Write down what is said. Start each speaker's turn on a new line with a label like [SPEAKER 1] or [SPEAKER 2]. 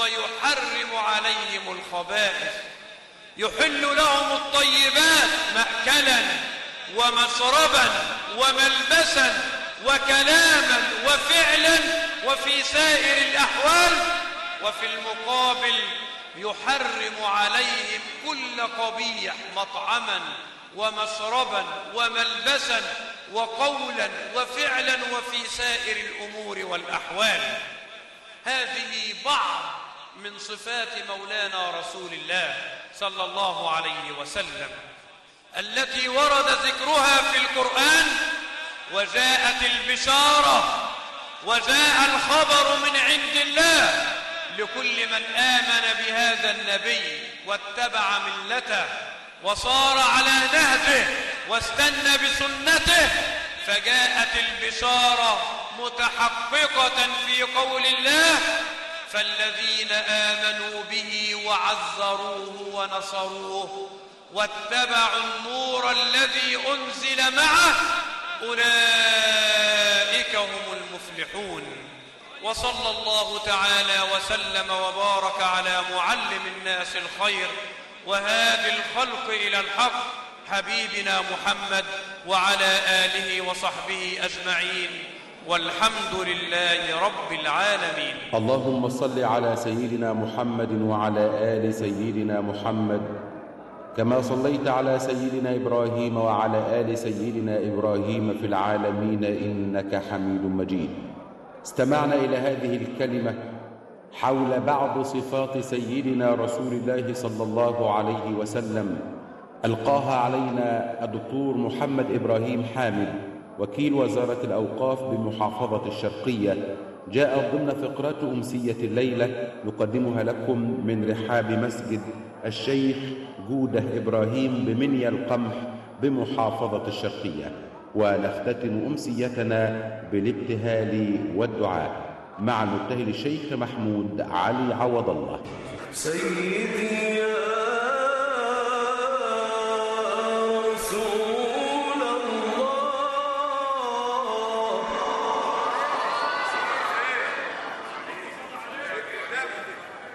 [SPEAKER 1] ويحرم عليهم الخبائث، يحل لهم الطيبات مأكلا ومشربا وملبسا وكلاما وفعلا وفي سائر الأحوال، وفي المقابل يحرم عليهم كل قبيح مطعما ومشربا وملبسا وقولا وفعلا وفي سائر الأمور والأحوال. هذه بعض من صفات مولانا رسول الله صلى الله عليه وسلم التي ورد ذكرها في القرآن، وجاءت البشارة وجاء الخبر من عند الله لكل من آمن بهذا النبي واتبع ملته وصار على نهجه واستنى بسنته. فجاءت البشارة متحققة في قول الله: فالذين آمنوا به وعزروه ونصروه واتبعوا النور الذي أنزل معه أولئك هم المفلحون. وصلى الله تعالى وسلم وبارك على معلم الناس الخير وهادي الخلق إلى الحق حبيبنا محمد وعلى آله وصحبه أجمعين، والحمد لله رب العالمين.
[SPEAKER 2] اللهم صل على سيدنا محمد وعلى آل سيدنا محمد كما صليت على سيدنا إبراهيم وعلى آل سيدنا إبراهيم في العالمين إنك حميد مجيد. استمعنا إلى هذه الكلمة حول بعض صفات سيدنا رسول الله صلى الله عليه وسلم ألقاها علينا الدكتور محمد إبراهيم حامد وكيل وزارة الأوقاف بمحافظة الشرقية، جاء ضمن فقرات أمسية الليلة نقدمها لكم من رحاب مسجد الشيخ جودة إبراهيم بمنيا القمح بمحافظة الشرقية، ونختتم أمسيتنا بالابتهال والدعاء مع المبتهل الشيخ محمود علي عوض الله.
[SPEAKER 3] سيدي يا رسول